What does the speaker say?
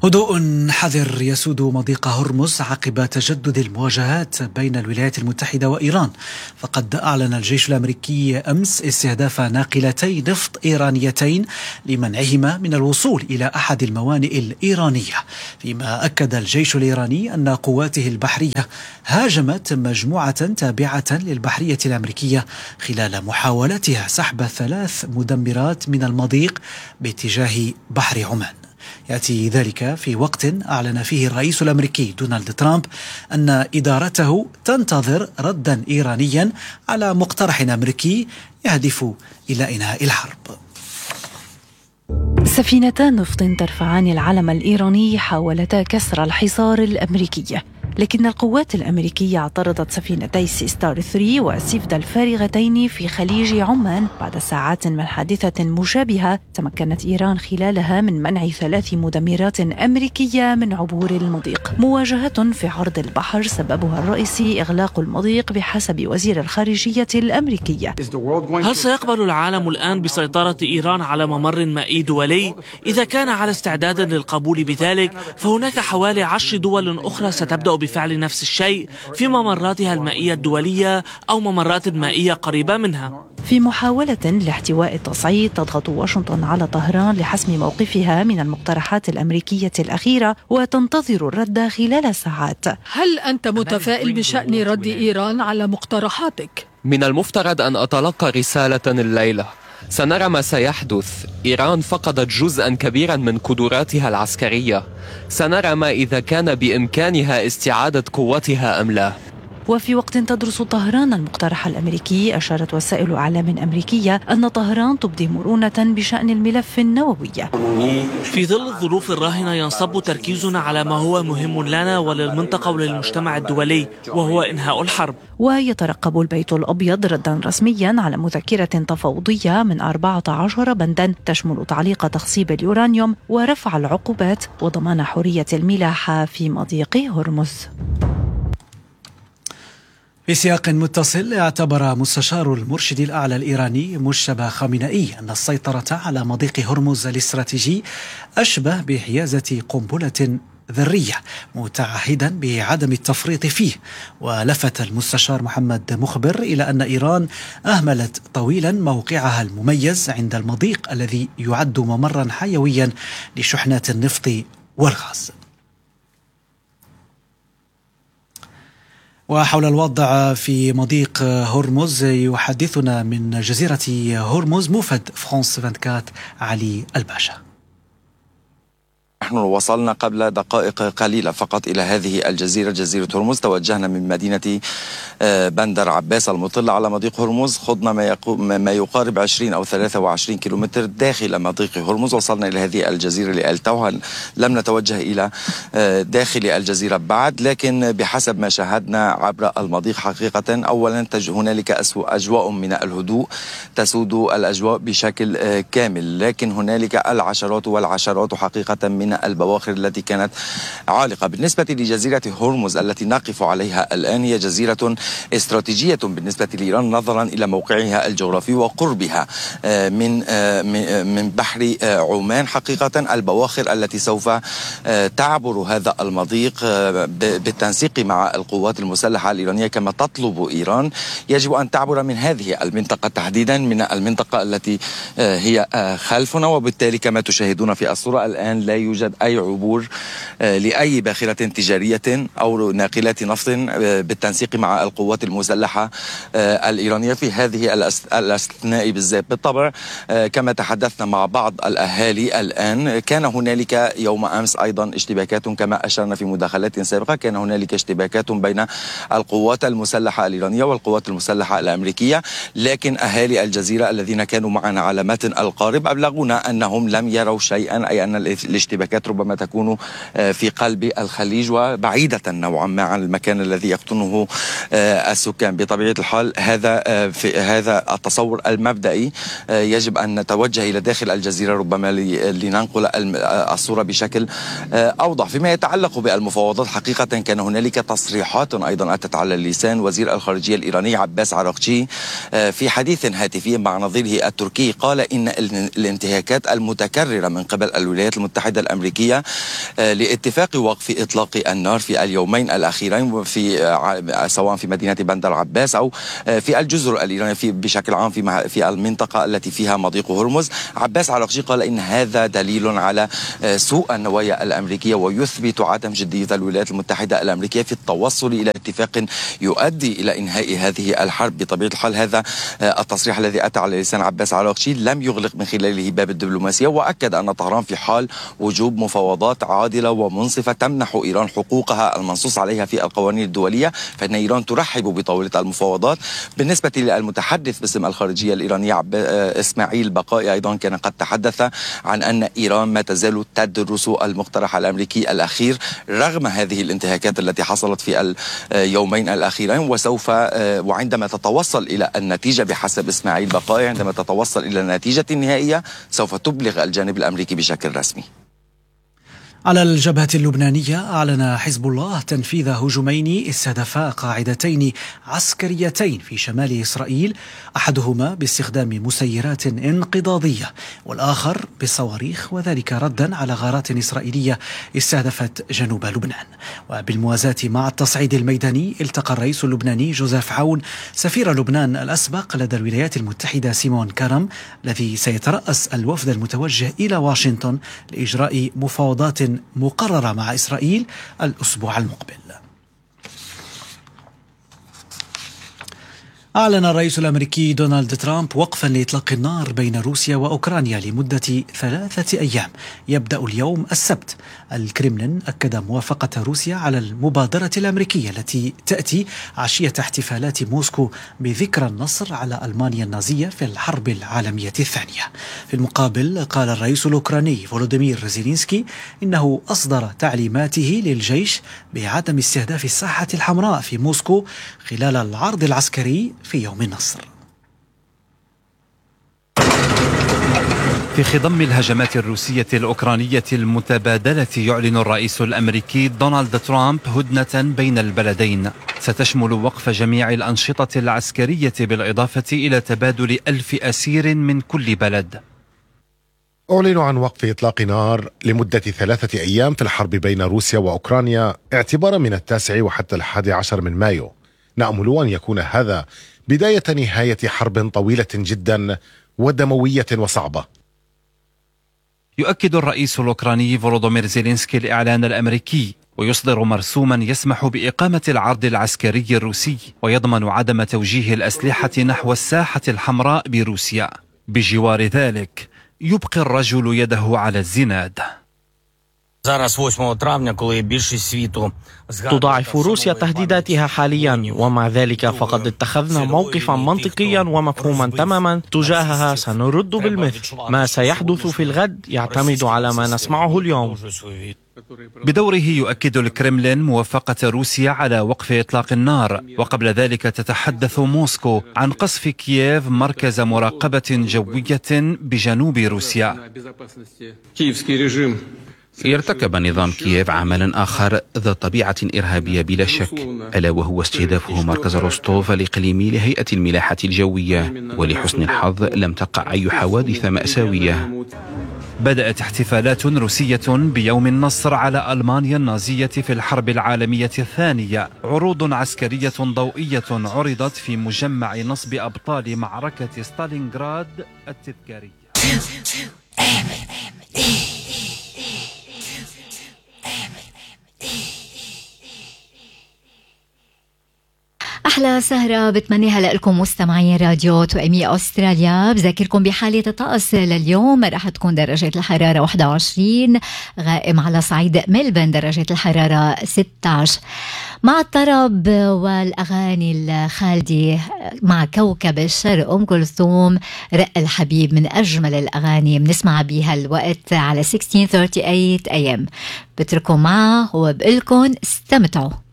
هدوء حذر يسود مضيق هرمز عقب تجدد المواجهات بين الولايات المتحدة وإيران. فقد أعلن الجيش الأمريكي أمس استهداف ناقلتي نفط إيرانيتين لمنعهما من الوصول إلى أحد الموانئ الإيرانية، فيما أكد الجيش الإيراني أن قواته البحرية هاجمت مجموعة تابعة للبحرية الأمريكية خلال محاولتها سحب 3 مدمرات من المضيق باتجاه بحر عمان. يأتي ذلك في وقت أعلن فيه الرئيس الأمريكي دونالد ترامب أن إدارته تنتظر ردا إيرانيا على مقترح أمريكي يهدف إلى إنهاء الحرب. سفينتان نفط ترفعان العلم الإيراني حاولتا كسر الحصار الأمريكي، لكن القوات الأمريكية اعترضت سفينتي سي ستار 3 وسيفدا الفارغتين في خليج عمان بعد ساعات من حادثة مشابهة تمكنت إيران خلالها من منع 3 مدمرات أمريكية من عبور المضيق. مواجهة في عرض البحر سببها الرئيسي إغلاق المضيق بحسب وزير الخارجية الأمريكي. هل سيقبل العالم الآن بسيطرة إيران على ممر مائي دولي؟ إذا كان على استعداد للقبول بذلك، فهناك حوالي 10 دول أخرى ستبدأ بفعل نفس الشيء في ممراتها المائية الدولية أو ممرات مائية قريبة منها. في محاولة لاحتواء التصعيد، تضغط واشنطن على طهران لحسم موقفها من المقترحات الأمريكية الأخيرة وتنتظر الرد خلال ساعات. هل أنت متفائل بشأن رد إيران على مقترحاتك؟ من المفترض أن أتلقى رسالة الليلة. سنرى ما سيحدث. إيران فقدت جزءا كبيرا من قدراتها العسكرية. سنرى ما إذا كان بإمكانها استعادة قوتها أم لا. وفي وقت تدرس طهران المقترح الأمريكي، أشارت وسائل أعلام أمريكية أن طهران تبدي مرونة بشأن الملف النووي. في ظل الظروف الراهنة ينصب تركيزنا على ما هو مهم لنا وللمنطقة وللمجتمع الدولي، وهو إنهاء الحرب. ويترقب البيت الأبيض ردا رسميا على مذكرة تفاوضية من 14 بندا تشمل تعليق تخصيب اليورانيوم ورفع العقوبات وضمان حرية الملاحة في مضيق هرمز. في سياق متصل، اعتبر مستشار المرشد الأعلى الإيراني مجتبى خامنئي أن السيطرة على مضيق هرمز الاستراتيجي أشبه بحيازة قنبلة ذرية، متعهدا بعدم التفريط فيه. ولفت المستشار محمد مخبر إلى أن إيران أهملت طويلا موقعها المميز عند المضيق الذي يعد ممرا حيويا لشحنات النفط والغاز. وحول الوضع في مضيق هرمز يحدثنا من جزيرة هرمز موفد فرانس 24 علي الباشا. نحن وصلنا قبل دقائق قليلة فقط إلى هذه الجزيرة، جزيرة هرمز. توجهنا من مدينة بندر عباس المطلة على مضيق هرمز. خضنا ما يقارب 20 أو 23 كيلومتر داخل مضيق هرمز. وصلنا إلى هذه الجزيرة لألتوها. لم نتوجه إلى داخل الجزيرة بعد، لكن بحسب ما شاهدنا عبر المضيق حقيقة، أولا هنالك أجواء من الهدوء، تسود الأجواء بشكل كامل، لكن هنالك العشرات والعشرات حقيقة من البواخر التي كانت عالقة. بالنسبة لجزيرة هرمز التي نقف عليها الآن، هي جزيرة استراتيجية بالنسبة لإيران نظرا إلى موقعها الجغرافي وقربها من بحر عمان. حقيقة البواخر التي سوف تعبر هذا المضيق بالتنسيق مع القوات المسلحة الإيرانية كما تطلب إيران، يجب أن تعبر من هذه المنطقة تحديدا، من المنطقة التي هي خلفنا. وبالتالي كما تشاهدون في الصورة الآن لا يوجد أي عبور لأي باخرة تجارية أو ناقلات نفط بالتنسيق مع القوات المسلحة الإيرانية في هذه الأثناء بالذات. بالطبع كما تحدثنا مع بعض الأهالي الآن، كان هنالك يوم أمس أيضا اشتباكات كما أشرنا في مداخلات سابقة. كان هنالك اشتباكات بين القوات المسلحة الإيرانية والقوات المسلحة الأمريكية، لكن أهالي الجزيرة الذين كانوا معنا على متن القارب أبلغونا أنهم لم يروا شيئا، أي أن الاشتباكات ربما تكون في قلب الخليج وبعيدة نوعا ما عن المكان الذي يقطنه السكان. بطبيعة الحال هذا التصور المبدئي يجب أن نتوجه إلى داخل الجزيرة ربما لننقل الصورة بشكل أوضح. فيما يتعلق بالمفاوضات، حقيقة كان هنالك تصريحات أيضا أتت على لسان وزير الخارجية الإيراني عباس عراقچي في حديث هاتفي مع نظيره التركي. قال إن الانتهاكات المتكررة من قبل الولايات المتحدة الأمريكية الأمريكية لاتفاق وقف إطلاق النار في اليومين الأخيرين سواء في مدينة بندر عباس أو في الجزر الإيرانية بشكل عام في المنطقة التي فيها مضيق هرمز. عباس عراقجي قال إن هذا دليل على سوء النوايا الأمريكية ويثبت عدم جدية الولايات المتحدة الأمريكية في التوصل إلى اتفاق يؤدي إلى إنهاء هذه الحرب. بطبيعة الحال هذا التصريح الذي أتى على لسان عباس عراقجي لم يغلق من خلاله باب الدبلوماسية، وأكد أن طهران في حال وجوب مفاوضات عادلة ومنصفة تمنح إيران حقوقها المنصوص عليها في القوانين الدولية، فإن إيران ترحب بطاولة المفاوضات. بالنسبة للمتحدث باسم الخارجية الإيرانية إسماعيل بقائي أيضا كان قد تحدث عن أن إيران ما تزال تدرس المقترح الأمريكي الأخير رغم هذه الانتهاكات التي حصلت في اليومين الأخيرين، وعندما تتوصل إلى النتيجة بحسب إسماعيل بقائي، عندما تتوصل إلى النتيجة النهائية سوف تبلغ الجانب الأمريكي بشكل رسمي. على الجبهة اللبنانية أعلن حزب الله تنفيذ هجومين استهدفا قاعدتين عسكريتين في شمال إسرائيل، أحدهما باستخدام مسيرات انقضاضية والآخر بالصواريخ، وذلك ردا على غارات إسرائيلية استهدفت جنوب لبنان. وبالموازاة مع التصعيد الميداني التقى الرئيس اللبناني جوزيف عون سفير لبنان الأسبق لدى الولايات المتحدة سيمون كرم، الذي سيترأس الوفد المتوجه إلى واشنطن لإجراء مفاوضات مقررة مع إسرائيل الأسبوع المقبل. أعلن الرئيس الأمريكي دونالد ترامب وقفا لإطلاق النار بين روسيا وأوكرانيا لمدة 3 أيام يبدأ اليوم السبت. الكرملين أكد موافقة روسيا على المبادرة الأمريكية التي تأتي عشية احتفالات موسكو بذكرى النصر على ألمانيا النازية في الحرب العالمية الثانية. في المقابل قال الرئيس الأوكراني فولوديمير زيلينسكي إنه أصدر تعليماته للجيش بعدم استهداف الساحة الحمراء في موسكو خلال العرض العسكري في يوم النصر. في خضم الهجمات الروسية الأوكرانية المتبادلة يعلن الرئيس الأمريكي دونالد ترامب هدنة بين البلدين ستشمل وقف جميع الأنشطة العسكرية بالإضافة إلى تبادل 1000 أسير من كل بلد. أعلن عن وقف إطلاق نار لمدة 3 أيام في الحرب بين روسيا وأوكرانيا اعتبارا من 9 وحتى 11 من مايو. نأمل أن يكون هذا بداية نهاية حرب طويلة جدا ودموية وصعبة. يؤكد الرئيس الأوكراني فولوديمير زيلينسكي الإعلان الأمريكي ويصدر مرسوما يسمح بإقامة العرض العسكري الروسي ويضمن عدم توجيه الأسلحة نحو الساحة الحمراء بروسيا. بجوار ذلك يبقي الرجل يده على الزناد. تضاعف روسيا تهديداتها حاليا، ومع ذلك فقد اتخذنا موقفا منطقيا ومفهوما تماما تجاهها سنرد بالمثل. ما سيحدث في الغد يعتمد على ما نسمعه اليوم. بدوره يؤكد الكرملين موافقة روسيا على وقف إطلاق النار، وقبل ذلك تتحدث موسكو عن قصف كييف مركز مراقبة جوية بجنوب روسيا. ارتكب نظام كييف عملا آخر ذا طبيعة إرهابية بلا شك، ألا وهو استهدافه مركز روستوف الإقليمي لهيئة الملاحة الجوية، ولحسن الحظ لم تقع أي حوادث مأساوية. بدأت احتفالات روسية بيوم النصر على ألمانيا النازية في الحرب العالمية الثانية. عروض عسكرية ضوئية عرضت في مجمع نصب أبطال معركة ستالينغراد التذكارية. أحلى سهرة بتمنيها لكم مستمعين راديو توأمي أستراليا. بذكركم بحالة الطقس لليوم رح تكون درجة الحرارة 21، غائم على صعيد ملبن درجة الحرارة 16. مع الطرب والأغاني الخالدة مع كوكب الشرق أم كلثوم رق الحبيب من أجمل الأغاني بنسمع بها الوقت على 16:38 AM. بتركوا معه وبقلكن استمتعوا.